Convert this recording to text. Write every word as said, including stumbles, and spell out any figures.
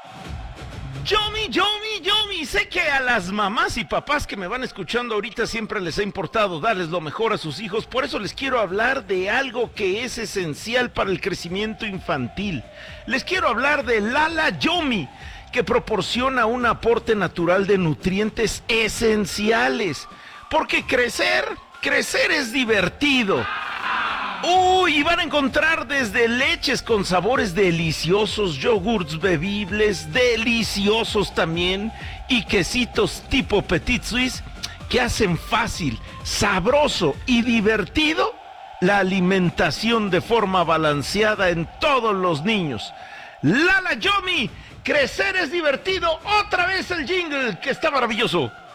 Yomi, Yomi, Yomi, sé que a las mamás y papás que me van escuchando ahorita siempre les ha importado darles lo mejor a sus hijos, por eso les quiero hablar de algo que es esencial para el crecimiento infantil. Les quiero hablar de Lala Yomi, que proporciona un aporte natural de nutrientes esenciales, porque crecer, crecer es divertido. Uy, y van a encontrar desde leches con sabores deliciosos, yogurts bebibles, deliciosos también, y quesitos tipo Petit Suisse que hacen fácil, sabroso y divertido la alimentación de forma balanceada en todos los niños. Lala Yomi, crecer es divertido. Otra vez el jingle, que está maravilloso.